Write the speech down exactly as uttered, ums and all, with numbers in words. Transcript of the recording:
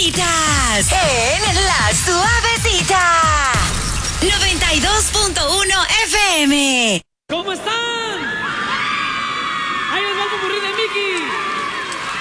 Mañanitas en La Suavecita noventa y dos punto uno F M. ¿Cómo están?